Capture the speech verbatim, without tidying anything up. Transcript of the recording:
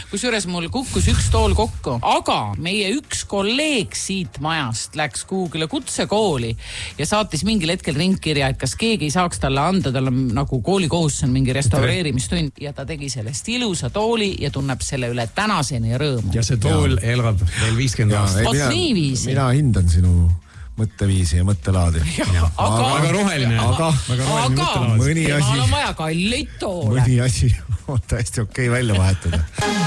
kusjuures mul kukkus üks tool kokku, aga meie üks kolleeg siit majast läks kuhugile kutsekooli ja saatis mingil hetkel ringkirja, et kas keegi ei saaks talle anda, tal on nagu koolikohustus on mingi restaureerimistund ja ta tegi sellest ilusa tooli ja tunneb selle üle tänaseni rõõmu. Ja see tool ja. elab veel viiskümmend aastat. Ot nii viisi. Mina hindan sinu mõtteviisi ja mõttelaadi. Aga, aga roheline. Aga, aga mõni asi, on vaja kalleid toole. Mõni asi on täiesti okei välja vahetada.